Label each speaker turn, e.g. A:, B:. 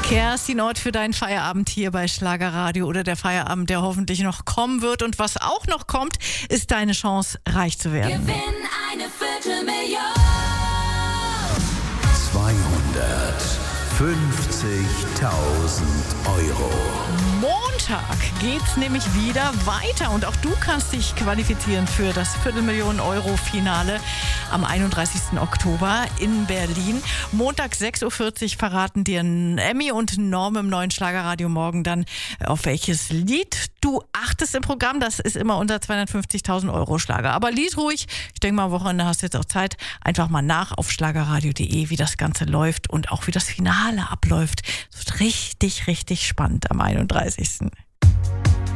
A: Kerstin Ott für deinen Feierabend hier bei Schlagerradio oder der Feierabend, der hoffentlich noch kommen wird. Und was auch noch kommt, ist deine Chance, reich zu werden.
B: Gewinn eine Viertelmillion.
C: 250.000 Euro.
A: Montag geht's nämlich wieder weiter und auch du kannst dich qualifizieren für das Viertelmillionen-Euro-Finale am 31. Oktober in Berlin. Montag 6.40 Uhr verraten dir Emmy und Norm im neuen Schlagerradio morgen dann, auf welches Lied du achtest im Programm. Das ist immer unser 250.000 Euro Schlager. Aber lies ruhig. Ich denke mal, am Wochenende hast du jetzt auch Zeit. Einfach mal nach auf schlagerradio.de, wie das Ganze läuft und auch wie das Finale abläuft. Es wird richtig, richtig spannend am 31.